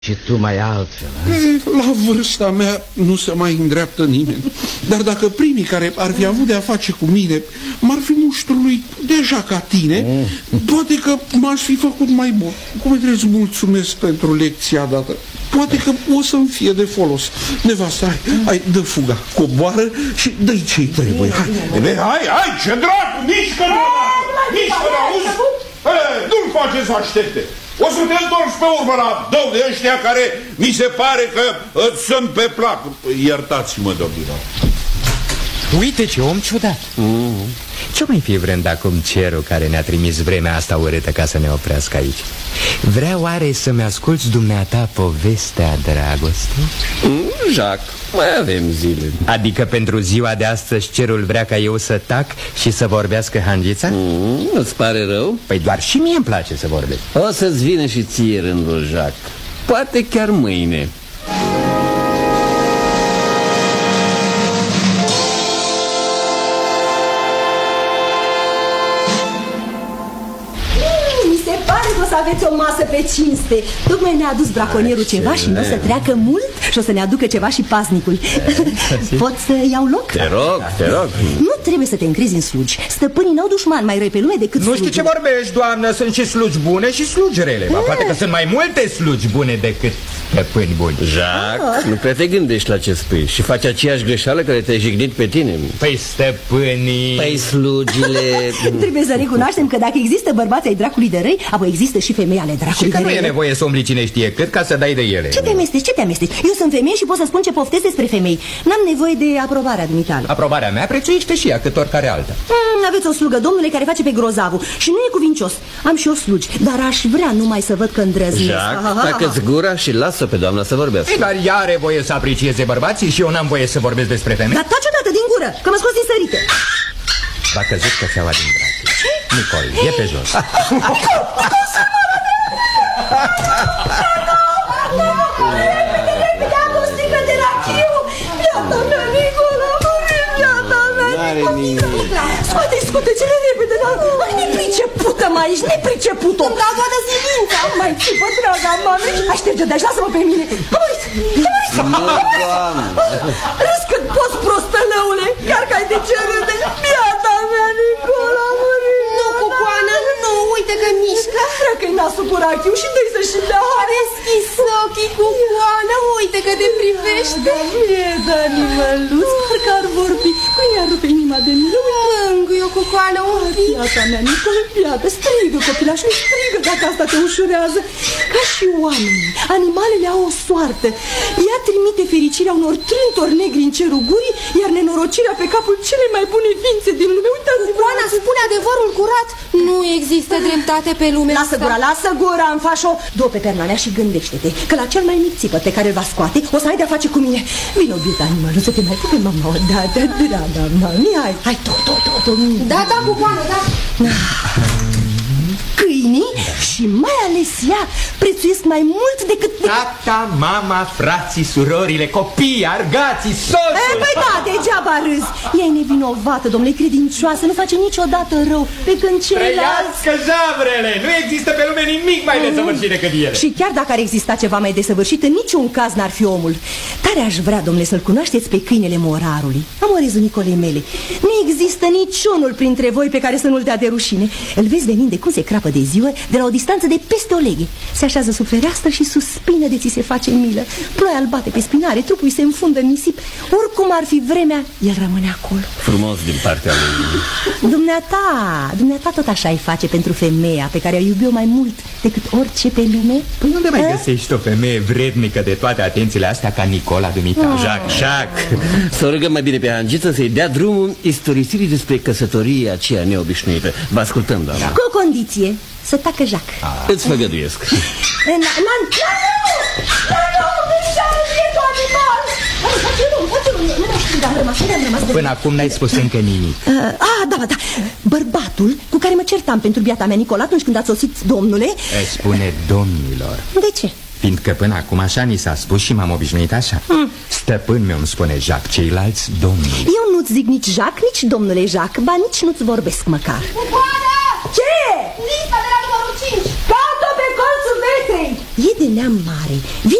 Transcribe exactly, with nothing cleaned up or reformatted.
Și tu mai altfel, a? La vârsta mea nu se mai îndreaptă nimeni. Dar dacă primii care ar fi avut de-a face cu mine m-ar fi muștrului deja ca tine, mm. poate că m-aș fi făcut mai bun. Cum trebuie să mulțumesc pentru lecția dată. Poate că o să-mi fie de folos. Nevasta, hai, hai, dă fuga, coboară și dă-i ce-i trebuie. Hai, hai, hai, hai, ce dracu, mișcă-l, mișcă-l, auzi? Nu-l face să aștepte. O să te întorci pe urmă la dău de ăștia care mi se pare că îți sunt pe plac. Iertați-mă, domnilor. Uite ce om ciudat. mm. Ce mai fi vrând acum cerul care ne-a trimis vremea asta urâtă ca să ne oprească aici? Vrea oare să-mi asculți dumneata povestea dragostei? mm, Jacques, mai avem zile. Adică pentru ziua de astăzi cerul vrea ca eu să tac și să vorbească hangița? mm, Îți pare rău? Păi doar și mie îmi place să vorbesc. O să-ți vină și ție rândul, Jacques. Poate chiar mâine. Să aveți o masă pe cinste. Tocmai ne-a adus braconierul ceva și nu o să treacă mult și o să ne aducă ceva și paznicul. Pot să iau loc? Te rog, te rog. Nu trebuie să te încrezi în slugi. Stăpânii n-au dușman mai răi pe lume decât slugi. Nu știu ce vorbești, doamnă. Sunt și slugi bune și slugi rele. Ba, poate că sunt mai multe slugi bune decât stăpâni buni. Jacques, ah. nu prea te gândești la ce spui și faci aceeași greșeală care te-ai jignit pe tine. Păi stăpânii... Păi slugile... Trebuie să recunoaștem că dacă există bărbați ai dracului de răi, apoi există și femei ale dracului și că de nu răi. E nevoie să umbli cine știe cât ca să dai de ele. Ce te amesteci, ce te amesteci? Eu sunt femeie și pot să spun ce poftesc despre femei. N-am nevoie de aprobarea dumitale. Aprobarea mea prețuiește și ea cât oricare alta. mm, Aveți o slugă, domnule, care face pe grozavul și nu e cuvincios. Am și eu slugi, dar aș vrea numai să văd că îndrăznesc. Jacques, tacă-ți gura și lasă pe doamna să vorbească. Ei, dar ea are voie să aprecieze bărbații și eu n-am voie să vorbesc despre femei. Dar taci odată din gură, că mă scoți din sărite. V-a căzut cățeaua din brațe. Nicol, e pe jos. Scoate, scoate, cele repede, dar nepricepută mai ești, nepricepută. Îmi dau toată silința. Mai țipă, draga mame. Hai, șterge, dă-și, lasă-mă pe mine. Râs cât poți, prostălăule, chiar că ai de ce râde. Biata mea, Nicola, murit. Nu, Cucoană, nu, uite că mișcă. Cred că-i nasul curachiu și dă-i să-și dea. Deschis ochii, Cucoană, uite că te privește. E, Dani, măluț, parcă ar vorbi. Cum i-ar rupe inima de milă? Mângâie-o, Cucoană, un pic. Biata mea, Nicola, biata, strigă, copilașul, strigă dacă asta te ușurează. Ca și oamenii, animalele au o soartă. Ea trimite fericirea unor trântori negri în cerul gurii, iar nenorocirea pe capul cele mai bune ființe din lume. Uitați-vă! Cucoana spune adevărul curat. Nu există dreptate pe lumea Lasă asta. gura, lasă gura, îmi faci o... Du-o pe perna mea și gândește-te că la cel mai mic țipăt pe care îl va scoate o să ai de-a face cu mine. Vino, bieta animală, să te mai pupe mama o dată, draga mami. Hai, hai, tot, tot, tot. Da, da, Cucoană, da. Câinii și mai ales ea prețuiesc mai mult decât... Tata, mama, frații, surorile, copiii, argații, soțul. E, păi da, degeaba râzi. Ea e nevinovată, domnule, credincioasă, nu face niciodată rău. Pe când ceilalți... Trăiască javrele! Nu există pe lume nimic mai desăvârșit decât ele. Și chiar dacă ar exista ceva mai desăvârșit, în niciun caz n-ar fi omul. Tare aș vrea, domnule, să-l cunoașteți pe câinele morarului. Amorezul Nicolei mele. Nu există niciunul printre voi pe care să nu-l dea de rușine. Îl vezi venind de cum se crapă de ziua, de la o distanță de peste o leghe. Se așează sub fereastră și suspină de ți se face milă. Ploaia îl bate pe spinare, trupul îi se înfundă în nisip. Oricum ar fi vremea, el rămâne acolo. Frumos din partea lui. Dumneata, dumneata tot așa îi face pentru femeia pe care o iubi eu mai mult decât orice pe lume. Păi unde mai găsești o femeie vrednică de toate atențiile astea ca Nicola dumita? Oh. Jacques, Jacques, să o rugăm mai bine pe Angiță să-i dea drumul istorisirii despre căsătorie aceea neobișnuită. Vă ascultăm, doamna. Cu o condiție, să tacă Jacques. Ah. Îți făgăduiesc. Până acum n-ai spus încă nimic. Ah, da, da, bărbatul cu care mă certam pentru biata mea, Nicola, atunci când ați sosit, domnule. Spune domnilor. De ce? Fiindcă până acum așa ni s-a spus și m-am obișnuit așa. hmm. Stăpân meu îmi spune Jacques, ceilalți domnii. Eu nu-ți zic nici Jacques, nici domnule Jacques, ba nici nu-ți vorbesc măcar. Bucoană! Ce? Lista de la numărul cinci. Caută pe colțul metrei. E de neam mare